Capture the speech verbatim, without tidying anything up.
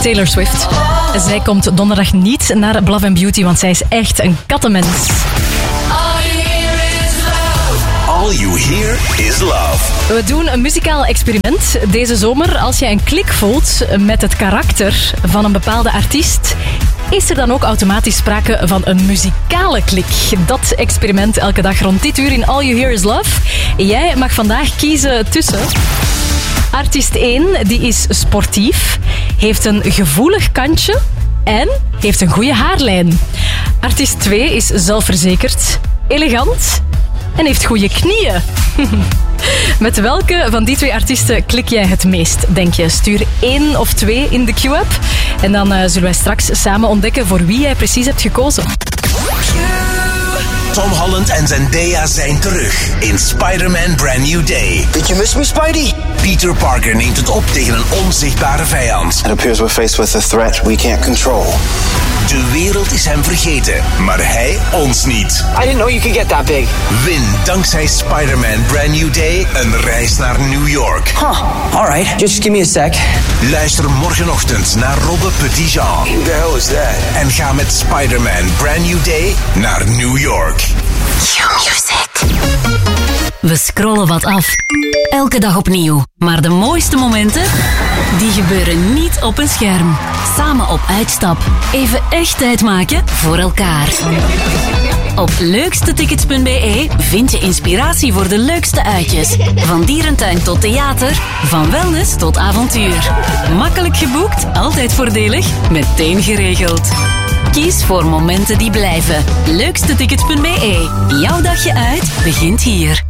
Taylor Swift. Zij komt donderdag niet naar Love and Beauty, want zij is echt een kattenmens. All you hear is love. We doen een muzikaal experiment deze zomer. Als jij een klik voelt met het karakter van een bepaalde artiest, is er dan ook automatisch sprake van een muzikale klik. Dat experiment elke dag rond dit uur in All You Hear Is Love. Jij mag vandaag kiezen tussen... Artiest één, die is sportief, heeft een gevoelig kantje en heeft een goede haarlijn. Artiest twee is zelfverzekerd, elegant en heeft goede knieën. Met welke van die twee artiesten klik jij het meest, denk je? Stuur één of twee in de Q-app. En dan uh, zullen wij straks samen ontdekken voor wie jij precies hebt gekozen. Tom Holland en Zendaya zijn terug in Spider-Man Brand New Day. Did you miss me, Spidey? Peter Parker neemt het op tegen een onzichtbare vijand. It appears we're faced with a threat we can't control. De wereld is hem vergeten, maar hij ons niet. I didn't know you could get that big. Win dankzij Spider-Man Brand New Day een reis naar New York. Huh, alright. Just give me a sec. Luister morgenochtend naar Robbe Petitjean. Who the hell is that? En ga met Spider-Man Brand New Day naar New York. Q-Music. We scrollen wat af. Elke dag opnieuw. Maar de mooiste momenten, die gebeuren niet op een scherm. Samen op uitstap. Even echt tijd maken voor elkaar. Op leukstetickets punt b e vind je inspiratie voor de leukste uitjes. Van dierentuin tot theater, van wellness tot avontuur. Makkelijk geboekt, altijd voordelig, meteen geregeld. Kies voor momenten die blijven. leukstetickets punt b e. Jouw dagje uit begint hier.